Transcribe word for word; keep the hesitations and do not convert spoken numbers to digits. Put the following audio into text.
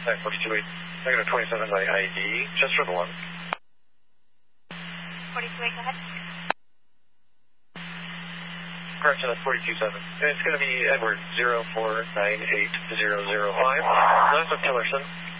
nine forty-two eight, negative twenty-seven by I D, just for the one. forty-two eight, go ahead. Correction, that's forty-two seven. It's going to be Edward zero four nine eight zero zero five, north of Tillerson.